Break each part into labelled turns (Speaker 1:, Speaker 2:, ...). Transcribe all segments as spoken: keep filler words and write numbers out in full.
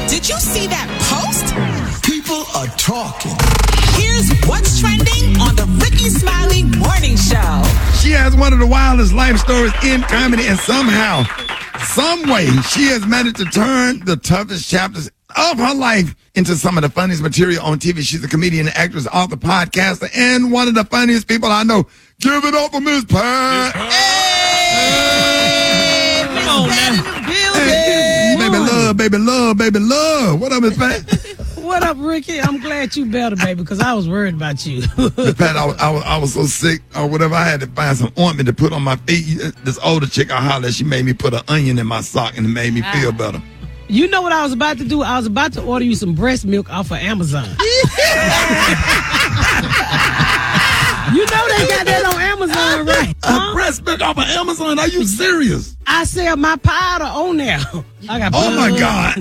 Speaker 1: Did you see that post?
Speaker 2: People are talking.
Speaker 1: Here's what's trending on the Ricky Smiley Morning Show.
Speaker 3: She has one of the wildest life stories in comedy, and somehow, some way, she has managed to turn the toughest chapters of her life into some of the funniest material on T V. She's a comedian, actress, author, podcaster, and one of the funniest people I know. Give it up for Miss Pat.
Speaker 1: Hey, Miss Pat in the building.
Speaker 3: Hey, baby love, baby love, baby love. What up, Miss Pat?
Speaker 4: What up, Ricky? I'm glad you better, baby, because I was worried about you.
Speaker 3: Miss Pat, I was, I, was, I was so sick or whatever. I had to find some ointment to put on my feet. This older chick I hollered, she made me put an onion in my sock, and it made me feel better.
Speaker 4: You know what I was about to do? I was about to order you some breast milk off of Amazon. You know they got that on Amazon, right?
Speaker 3: Huh? Breast milk off of Amazon? Are you serious?
Speaker 4: I sell my powder on there. I got.
Speaker 3: Oh my God!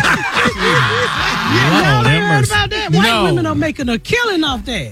Speaker 4: Y'all ain't heard about that? White
Speaker 5: No.
Speaker 4: women are making a killing off that.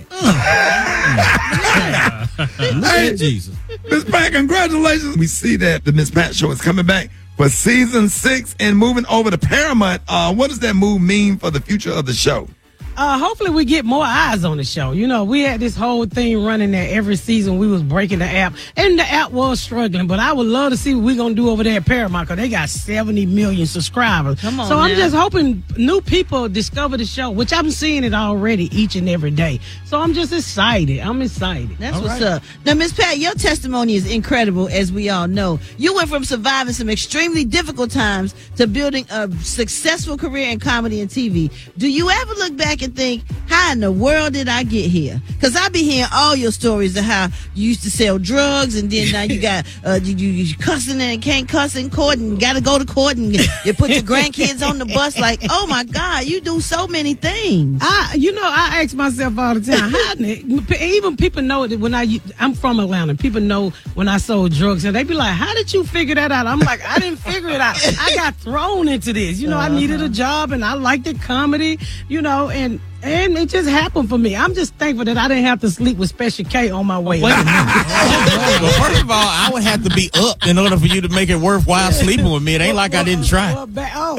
Speaker 3: Hey,
Speaker 5: Jesus.
Speaker 3: Miss Pat, congratulations. We see that the Miss Pat Show is coming back for season six and moving over to Paramount. Uh, what does that move mean for the future of the show?
Speaker 4: Uh, hopefully we get more eyes on the show. You know, we had this whole thing running there every season. We was breaking the app, and the app was struggling. But I would love to see what we're going to do over there at Paramount, because they got seventy million subscribers.
Speaker 6: Come on
Speaker 4: so I'm
Speaker 6: now.
Speaker 4: just hoping new people discover the show, which I'm seeing it already each and every day. So I'm just excited. I'm excited.
Speaker 6: That's what's up. Now, Miss Pat, your testimony is incredible, as we all know. You went from surviving some extremely difficult times to building a successful career in comedy and T V. Do you ever look back and think, how in the world did I get here? Because I be hearing all your stories of how you used to sell drugs, and then now you got uh, you, you, you cussing and can't cuss in court, and got to go to court, and you put your grandkids on the bus. Like, oh my God, you do so many things.
Speaker 4: I, you know, I ask myself all the time. How, even people know that when I, I'm from Atlanta. People know when I sold drugs, and they be like, "How did you figure that out?" I'm like, "I didn't figure it out. I got thrown into this. You know, uh-huh. I needed a job, and I liked the comedy. You know, and." And it just happened for me. I'm just thankful that I didn't have to sleep with Special K on my way.
Speaker 5: Wait a minute. Well, first of all, I would have to be up in order for you to make it worthwhile sleeping with me. It ain't like I didn't try.
Speaker 4: Oh,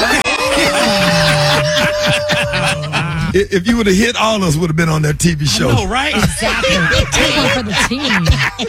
Speaker 3: If you would have hit, all of us would have been on that T V show.
Speaker 5: I know, right?
Speaker 7: Exactly. Take one for the team.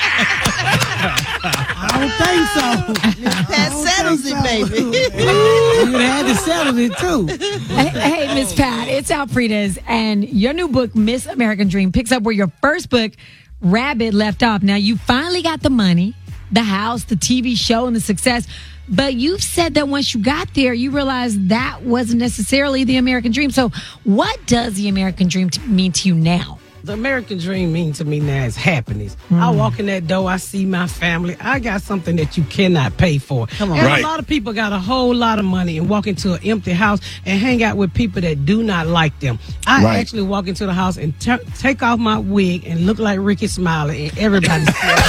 Speaker 4: I don't think so.
Speaker 6: That settles it, baby.
Speaker 4: You had to settle it, too.
Speaker 7: Hey, hey, Miss Pat, it's Alfreda's, and your new book, Miss American Dream, picks up where your first book, Rabbit, left off. Now, you finally got the money, the house, the T V show, and the success, but you've said that once you got there, you realized that wasn't necessarily the American dream. So what does the American dream t- mean to you now?
Speaker 4: The American dream means to me now is happiness. Mm. I walk in that door, I see my family. I got something that you cannot pay for.
Speaker 6: Come on.
Speaker 4: And
Speaker 3: Right.
Speaker 4: a lot of people got a whole lot of money and walk into an empty house and hang out with people that do not like them. I
Speaker 3: Right.
Speaker 4: actually walk into the house and t- take off my wig and look like Ricky Smiley, and everybody's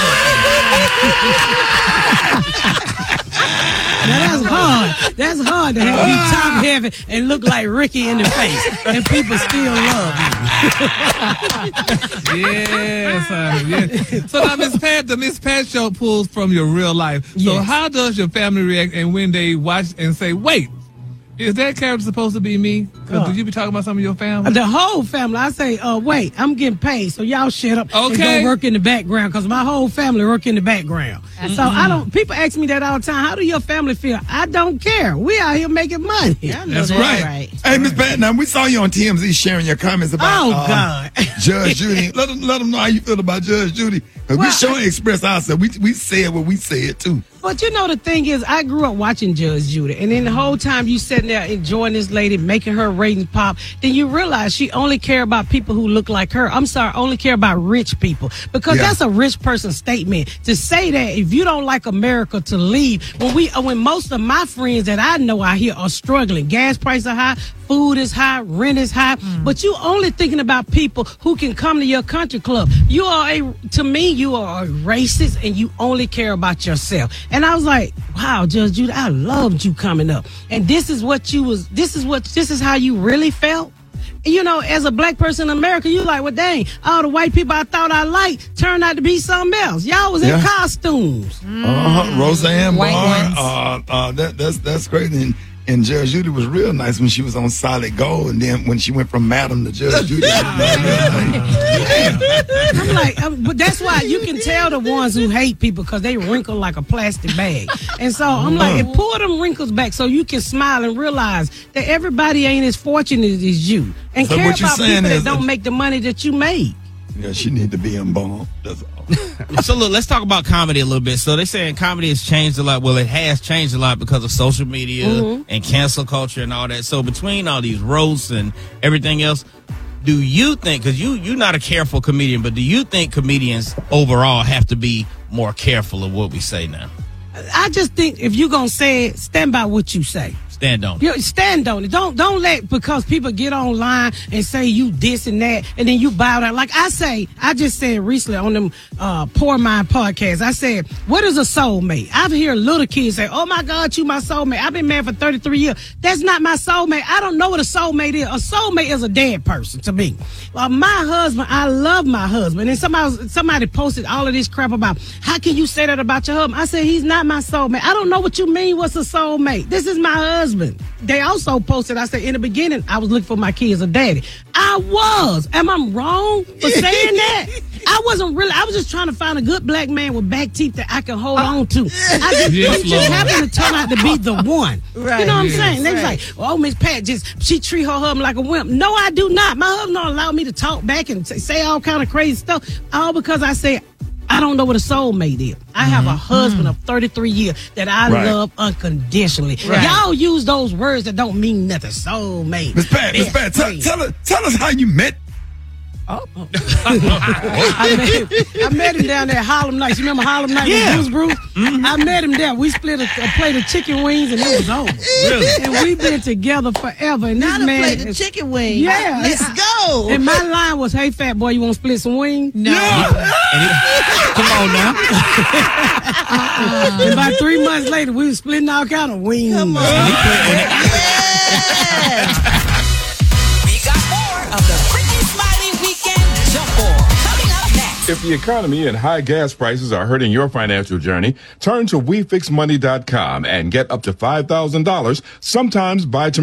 Speaker 4: Now that's hard. That's hard to have you top heavy and look like Ricky in the face, and people still love you.
Speaker 8: Yes, uh, yes. So now, Miss Pat, the Miss Pat Show pulls from your real life. So
Speaker 4: Yes.
Speaker 8: how does your family react, and when they watch and say, "Wait, is that character supposed to be me?" Because
Speaker 4: Uh.
Speaker 8: did you be talking about some of your family?
Speaker 4: The whole family. I say, uh, wait, I'm getting paid, so y'all shut up and
Speaker 8: Okay.
Speaker 4: go work in the background, because my whole family work in the background. So I don't. People ask me that all the time. How do your family feel? I don't care. We out here making money.
Speaker 6: I know
Speaker 3: That's
Speaker 6: that's
Speaker 3: right.
Speaker 6: right.
Speaker 3: Hey, Miss Pat, now we saw you on T M Z sharing your comments about
Speaker 4: Oh,
Speaker 3: uh,
Speaker 4: God.
Speaker 3: Judge Judy. Let them, let them know how you feel about Judge Judy. Because we
Speaker 4: Well,
Speaker 3: sure express ourselves. We, we said what we said, too.
Speaker 4: But you know, the thing is, I grew up watching Judge Judy, and then the whole time you sitting there enjoying this lady, making her ratings pop, then you realize she only care about people who look like her. I'm sorry, only care about rich people, because
Speaker 3: Yeah.
Speaker 4: that's a rich person statement to say that if you don't like America, to leave. When we, when most of my friends that I know out here are struggling, gas prices are high, food is high, rent is high,
Speaker 6: Mm.
Speaker 4: but you only thinking about people who can come to your country club. You are a, to me, you are a racist, and you only care about yourself. And I was like, wow, Judge Judy, I loved you coming up. And this is what you was, this is what, this is how you really felt. You know, as a black person in America, you like, well, dang, all the white people I thought I liked turned out to be something else. Y'all was
Speaker 3: Yeah.
Speaker 4: in costumes.
Speaker 3: Uh-huh. Roseanne
Speaker 7: White
Speaker 3: Barr.
Speaker 7: ones.
Speaker 3: Uh, uh, that, that's that's crazy. And, And Judge Judy was real nice when she was on Solid Gold, and then when she went from Madam to Judge Judy, she was real nice.
Speaker 4: I'm like, um, but that's why you can tell the ones who hate people because they wrinkle like a plastic bag. And so I'm like, it pull them wrinkles back so you can smile and realize that everybody ain't as fortunate as you, and
Speaker 3: So
Speaker 4: care
Speaker 3: what you're
Speaker 4: about
Speaker 3: saying
Speaker 4: people that
Speaker 3: is
Speaker 4: don't
Speaker 3: that-
Speaker 4: make the money that you made.
Speaker 3: Yeah, she need to be embalmed. That's all.
Speaker 5: So look, let's talk about comedy a little bit. So they're saying comedy has changed a lot. Well, it has changed a lot because of social media
Speaker 4: Mm-hmm.
Speaker 5: and cancel culture and all that. So between all these roasts and everything else, do you think, because you, you're not a careful comedian, but do you think comedians overall have to be more careful of what we say now?
Speaker 4: I just think if you're going to say it, stand by what you say.
Speaker 5: Stand on it.
Speaker 4: You stand on it. Don't don't let because people get online and say you this and that, and then you bow down. Like I say, I just said recently on them uh, Poor Mind podcast, I said, "What is a soulmate?" I've heard little kids say, "Oh my God, you my soulmate." I've been married for thirty-three years. That's not my soulmate. I don't know what a soulmate is. A soulmate is a dead person to me. Well, my husband, I love my husband, and somebody somebody posted all of this crap about how can you say that about your husband? I said he's not my soulmate. I don't know what you mean. What's a soulmate? This is my husband. They also posted, I said, in the beginning, I was looking for my kids a daddy. I was. Am I wrong for saying that? I wasn't really. I was just trying to find a good black man with back teeth that I can hold on to. I just,
Speaker 8: Yes,
Speaker 4: it just
Speaker 8: Lord.
Speaker 4: happened to turn out to be the one.
Speaker 6: Right.
Speaker 4: You know what I'm
Speaker 8: Yes.
Speaker 4: saying? They was like, oh, Miss Pat, just she treat her husband like a wimp. No, I do not. My husband don't allow me to talk back and t- say all kind of crazy stuff. All because I say, I don't know what a soulmate is. I have a husband of thirty-three years that I
Speaker 3: Right.
Speaker 4: love unconditionally.
Speaker 6: Right.
Speaker 4: Y'all use those words that don't mean nothing. Soulmate.
Speaker 3: Miss Pat, Miss
Speaker 4: best
Speaker 3: Pat, tell,
Speaker 4: friend.
Speaker 3: tell, us, tell us how you met.
Speaker 4: I met, I met him down there at Harlem Nights. You remember Harlem Nights
Speaker 5: Yeah.
Speaker 4: with Bruce Bruce? I met him there. We split a, a plate of chicken wings and it was over.
Speaker 5: Really?
Speaker 4: And we've been together forever. And
Speaker 6: Not
Speaker 4: this
Speaker 6: a
Speaker 4: man
Speaker 6: plate of
Speaker 4: is-
Speaker 6: chicken wings.
Speaker 4: Yeah.
Speaker 6: Let's go.
Speaker 4: And my line was, hey, fat boy, you want to split some wings?
Speaker 7: No.
Speaker 5: Come on now.
Speaker 4: And about three months later, we were splitting all kind of wings.
Speaker 6: Come on. Yes.
Speaker 1: We got more of the Ricky Smiley Weekend Jump Ball coming up next.
Speaker 9: If the economy and high gas prices are hurting your financial journey, turn to we fix money dot com and get up to five thousand dollars, sometimes by tomorrow.